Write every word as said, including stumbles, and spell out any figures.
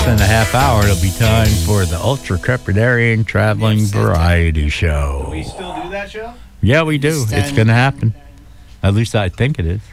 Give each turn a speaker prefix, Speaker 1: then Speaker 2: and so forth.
Speaker 1: than a half hour, it'll be time for the Ultra Crepidarian Traveling Variety Show.
Speaker 2: Do we still do that show?
Speaker 1: Yeah, we do. It's going to happen. At least I think it is.